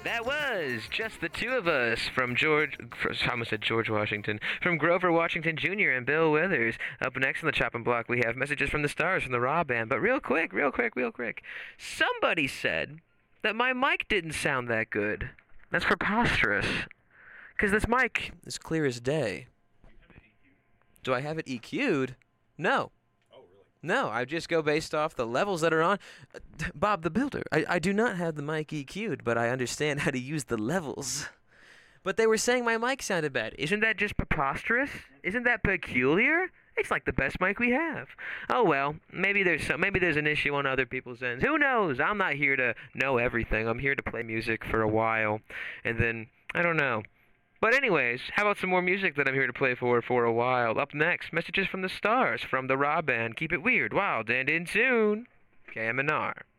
That was just the two of us from I almost said George Washington, from Grover Washington Jr. and Bill Withers. Up next on the chopping block, we have Messages from the Stars from the Raw Band. But real quick, somebody said that my mic didn't sound that good. That's preposterous. Because this mic is clear as day. Do I have it EQ'd? No. No, I just go based off the levels that are on. Bob the Builder, I do not have the mic EQ'd, but I understand how to use the levels. But they were saying my mic sounded bad. Isn't that just preposterous? Isn't that peculiar? It's like the best mic we have. Oh well, maybe there's an issue on other people's ends. Who knows? I'm not here to know everything. I'm here to play music for a while, and then I don't know. But anyways, how about some more music that I'm here to play for a while? Up next, Messages from the Stars from the Raw Band. Keep it weird, wild, and in tune. KMNR.